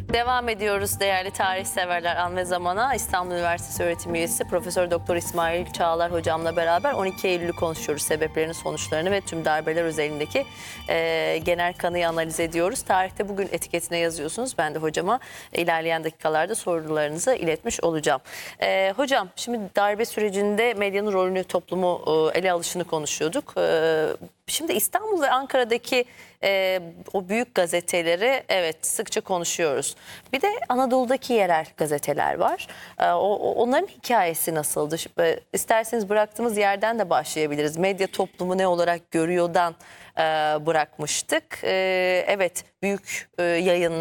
Devam ediyoruz değerli tarih severler an ve zamana. İstanbul Üniversitesi öğretim üyesi Profesör Doktor İsmail Çağlar hocamla beraber 12 Eylül'ü konuşuyoruz. Sebeplerini, sonuçlarını ve tüm darbeler özelindeki genel kanıyı analiz ediyoruz. Tarihte bugün etiketine yazıyorsunuz. Ben de hocama ilerleyen dakikalarda sorularınızı iletmiş olacağım. Hocam şimdi darbe sürecinde medyanın rolünü, toplumu ele alışını konuşuyorduk. Şimdi İstanbul ve Ankara'daki o büyük gazeteleri evet sıkça konuşuyoruz. Bir de Anadolu'daki yerel gazeteler var. Onların hikayesi nasıldı? İsterseniz bıraktığımız yerden de başlayabiliriz. Medya toplumu ne olarak görüyordan bırakmıştık. Evet, büyük yayınlar.